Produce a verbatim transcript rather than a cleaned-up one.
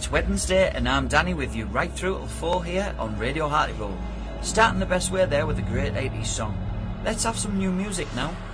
It's Wednesday and I'm Danny with you right through till four here on Radio Hartlepool. Starting the best way there with a great eighties song. Let's have some new music now.